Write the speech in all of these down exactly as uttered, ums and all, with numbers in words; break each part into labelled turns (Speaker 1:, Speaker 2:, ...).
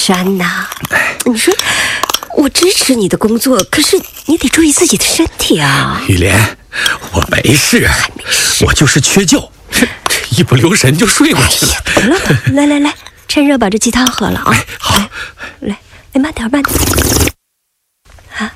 Speaker 1: 山呐，你说我支持你的工作，可是你得注意自己的身体啊。
Speaker 2: 玉莲，我没事，
Speaker 1: 还没事，
Speaker 2: 我就是缺觉，这一不留神就睡过去了。
Speaker 1: 得了，来来来，趁热把这鸡汤喝了啊！
Speaker 2: 哎，好，
Speaker 1: 来，来慢点慢点，啊，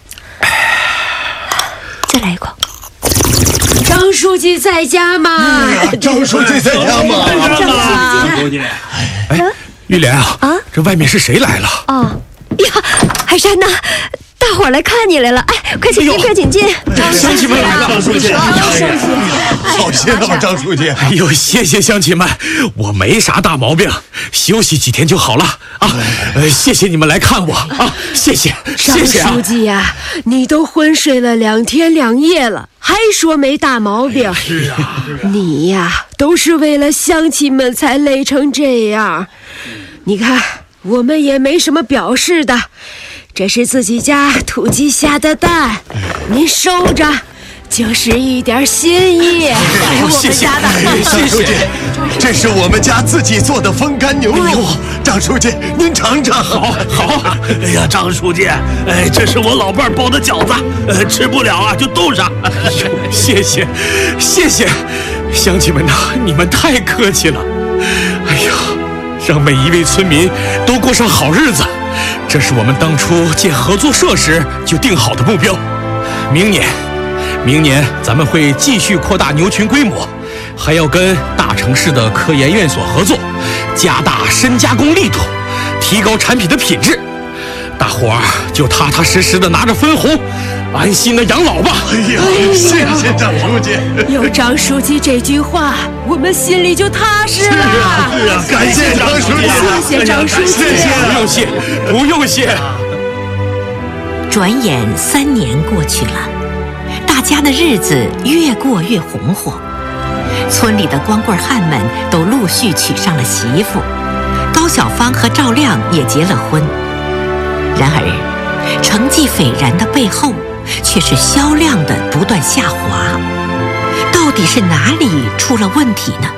Speaker 1: 再来一口。
Speaker 3: 张书记在家吗？
Speaker 4: 张书记在家吗？
Speaker 1: 张书记，
Speaker 2: 哎，玉莲啊，
Speaker 1: 啊，
Speaker 2: 这外面是谁来了？
Speaker 1: 哦呀，海山呐，大伙儿来看你来了，哎，快请进，快请进。
Speaker 2: 乡亲们来了，
Speaker 4: 张书记，
Speaker 1: 张书记，
Speaker 4: 好些了吧，张书记？
Speaker 2: 哎呦，谢谢乡亲们，我没啥大毛病，休息几天就好了啊。呃，谢谢你们来看我啊，谢谢，谢谢啊。
Speaker 3: 张书记呀、啊，你都昏睡了两天两夜了，还说没大毛病？哎、
Speaker 4: 是啊，是啊。
Speaker 3: 你呀，都是为了乡亲们才累成这样。你看，我们也没什么表示的，这是自己家土鸡下的蛋，您收着。就是一点心意，
Speaker 2: 哎
Speaker 3: 是我们家的。
Speaker 4: 张书记，这是我们家自己做的风干牛肉，张书记您尝尝。
Speaker 2: 好，好。
Speaker 5: 哎呀，张书记，哎，这是我老伴包的饺子，呃，吃不了啊就冻上。
Speaker 2: 谢谢，谢谢，乡亲们呐，你们太客气了。哎呀，让每一位村民都过上好日子，这是我们当初建合作社时就定好的目标。明年。明年咱们会继续扩大牛群规模，还要跟大城市的科研院所合作，加大深加工力度，提高产品的品质。大伙儿就踏踏实实的拿着分红，安心的养老吧。
Speaker 4: 哎呀，谢谢张书记。
Speaker 3: 有张书记这句话，我们心里就踏实了。
Speaker 4: 是啊，是啊，感谢张书记，
Speaker 3: 谢谢张书记，
Speaker 4: 谢谢，
Speaker 2: 不用谢，不用谢。
Speaker 6: 转眼三年过去了。大家的日子越过越红火，村里的光棍汉们都陆续娶上了媳妇，高小芳和赵亮也结了婚。然而，成绩斐然的背后，却是销量的不断下滑。到底是哪里出了问题呢？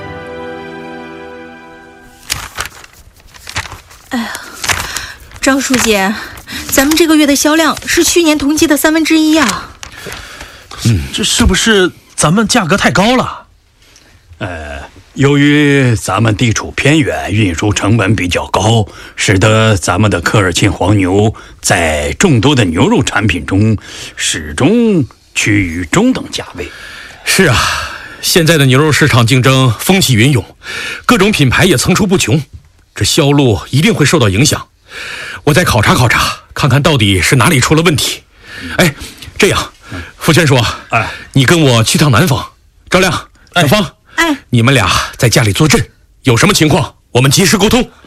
Speaker 7: 哎呀，张书记，咱们这个月的销量是去年同期的三分之一啊。
Speaker 5: 嗯，这是不是咱们价格太高了？
Speaker 8: 呃，由于咱们地处偏远，运输成本比较高，使得咱们的科尔沁黄牛在众多的牛肉产品中始终趋于中等价位。
Speaker 2: 是啊，现在的牛肉市场竞争风起云涌，各种品牌也层出不穷，这销路一定会受到影响。我再考察考察，看看到底是哪里出了问题。哎，这样。傅全说：“哎，你跟我去趟南方，赵亮、小芳，
Speaker 7: 哎，
Speaker 2: 你们俩在家里坐镇，有什么情况我们及时沟通。